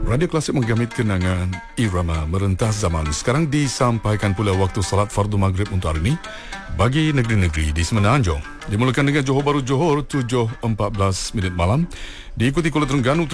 Radio Klasik menggamit kenangan irama merentas zaman. Sekarang disampaikan pula waktu salat fardu maghrib untuk hari ini bagi negeri-negeri di Semenanjung. Dimulakan dengan Johor Bahru Johor 7.14 minit malam, diikuti Kuala Terengganu